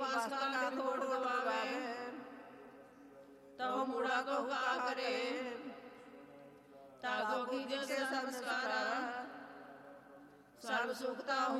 उपासका का थोड़ गवावे तब मुड़ा को का करे तागो की जैसे संस्कारा सर्व सुखता